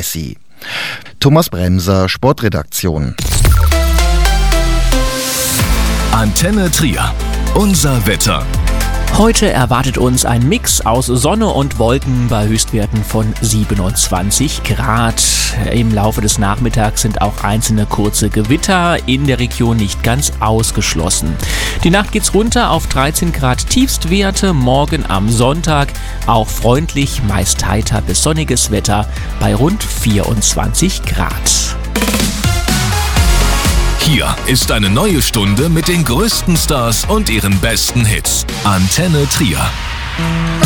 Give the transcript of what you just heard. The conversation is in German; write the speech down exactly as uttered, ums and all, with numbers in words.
Messi. Thomas Bremser, Sportredaktion. Antenne Trier. Unser Wetter. Heute erwartet uns ein Mix aus Sonne und Wolken bei Höchstwerten von siebenundzwanzig Grad. Im Laufe des Nachmittags sind auch einzelne kurze Gewitter in der Region nicht ganz ausgeschlossen. Die Nacht geht's runter auf dreizehn Grad Tiefstwerte. Morgen am Sonntag auch freundlich, meist heiter bis sonniges Wetter bei rund vierundzwanzig Grad. Hier ist eine neue Stunde mit den größten Stars und ihren besten Hits. Antenne Trier.